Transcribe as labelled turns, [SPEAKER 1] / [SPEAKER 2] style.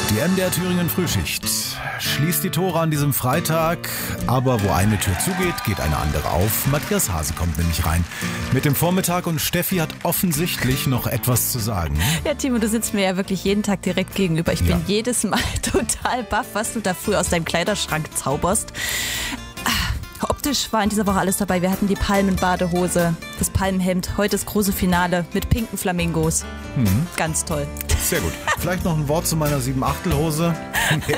[SPEAKER 1] Die MDR Thüringen Frühschicht schließt die Tore an diesem Freitag, aber wo eine Tür zugeht, geht eine andere auf. Matthias Hase kommt nämlich rein mit dem Vormittag und Steffi hat offensichtlich noch etwas zu sagen.
[SPEAKER 2] Ja, Timo, du sitzt mir ja wirklich jeden Tag direkt gegenüber. Ich bin jedes Mal total baff, was du da früh aus deinem Kleiderschrank zauberst. Optisch war in dieser Woche alles dabei. Wir hatten die Palmenbadehose, das Palmenhemd, heute das große Finale mit pinken Flamingos. Ganz toll.
[SPEAKER 1] Sehr gut. Vielleicht noch ein Wort zu meiner 7/8-Hose.